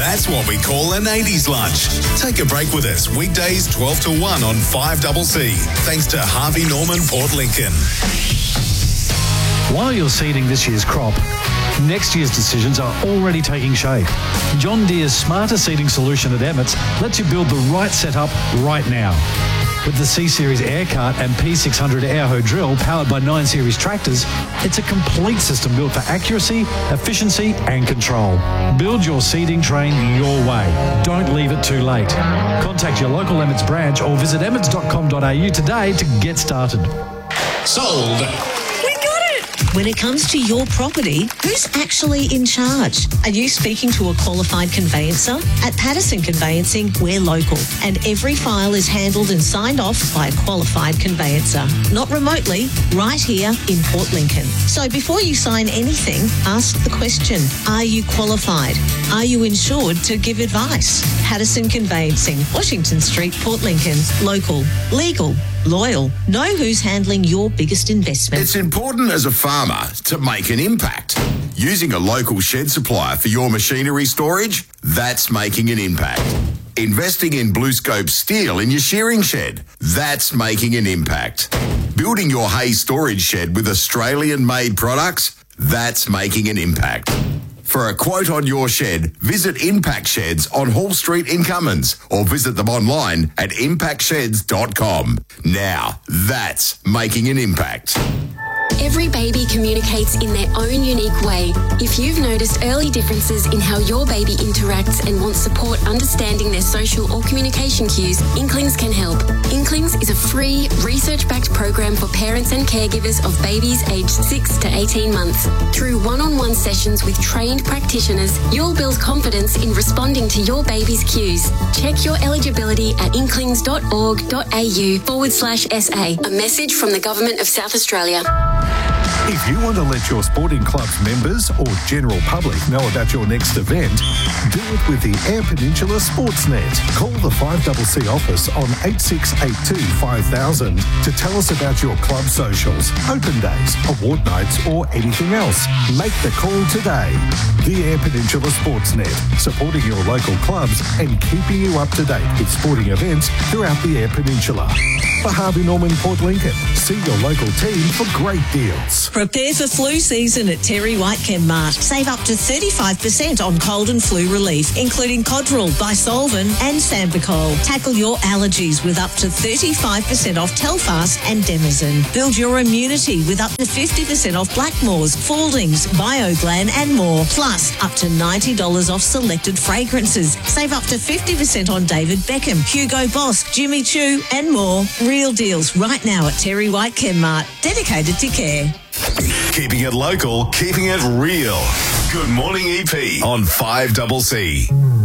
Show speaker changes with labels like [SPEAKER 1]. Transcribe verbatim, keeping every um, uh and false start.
[SPEAKER 1] That's what we call an eighties lunch. Take a break with us weekdays twelve to one on five C C. Thanks to Harvey Norman Port Lincoln.
[SPEAKER 2] While you're seeding this year's crop, next year's decisions are already taking shape. John Deere's smarter seeding solution at Emmets lets you build the right setup right now. With the C-Series Air Cart and P six hundred Airho drill powered by nine Series tractors, it's a complete system built for accuracy, efficiency and control. Build your seeding train your way. Don't leave it too late. Contact your local Emmets branch or visit emmets dot com dot a u today to get started.
[SPEAKER 3] Sold.
[SPEAKER 4] When it comes to your property, who's actually in charge? Are you speaking to a qualified conveyancer? At Patterson Conveyancing, we're local, and every file is handled and signed off by a qualified conveyancer. Not remotely, right here in Port Lincoln. So before you sign anything, ask the question, are you qualified? Are you insured to give advice? Patterson Conveyancing, Washington Street, Port Lincoln. Local, legal, loyal. Know who's handling your biggest investment.
[SPEAKER 3] It's important as a farmer to make an impact. Using a local shed supplier for your machinery storage, that's making an impact. Investing in BlueScope steel in your shearing shed, that's making an impact. Building your hay storage shed with Australian-made products, that's making an impact. For a quote on your shed, visit Impact Sheds on Hall Street in Cummins or visit them online at impact sheds dot com. Now, that's making an impact.
[SPEAKER 5] Every baby communicates in their own unique way. If you've noticed early differences in how your baby interacts and wants support understanding their social or communication cues, Inklings can help. Inklings is a free, research-backed program for parents and caregivers of babies aged six to eighteen months. Through one-on-one sessions with trained practitioners, you'll build confidence in responding to your baby's cues. Check your eligibility at inklings dot org dot a u forward slash S A. A message from the Government of South Australia.
[SPEAKER 6] If you want to let your sporting club's members or general public know about your next event, do it with the Air Peninsula Sportsnet. Call the five C C office on eight six eight two five thousand to tell us about your club socials, open days, award nights or anything else. Make the call today. The Air Peninsula Sportsnet, supporting your local clubs and keeping you up to date with sporting events throughout the Air Peninsula. For Harvey Norman Port Lincoln, see your local team for great deals.
[SPEAKER 4] Prepare for flu season at Terry White Chemmart. Save up to thirty-five percent on cold and flu relief, including Codral, Bisolven and Sambicol. Tackle your allergies with up to thirty-five percent off Telfast and Denizen. Build your immunity with up to fifty percent off Blackmores, Faldings, BioGlan and more. Plus, up to ninety dollars off selected fragrances. Save up to fifty percent on David Beckham, Hugo Boss, Jimmy Choo and more. Real deals right now at Terry White Chemmart. Dedicated to care.
[SPEAKER 1] Keeping it local, keeping it real. Good morning, E P on five C C.